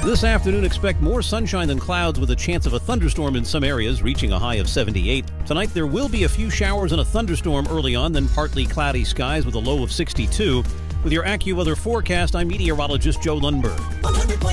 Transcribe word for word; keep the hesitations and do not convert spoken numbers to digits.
This afternoon, expect more sunshine than clouds with a chance of a thunderstorm in some areas, reaching a high of seventy-eight. Tonight, there will be a few showers and a thunderstorm early on, then partly cloudy skies with a low of sixty-two. With your AccuWeather forecast, I'm meteorologist Joe Lundberg.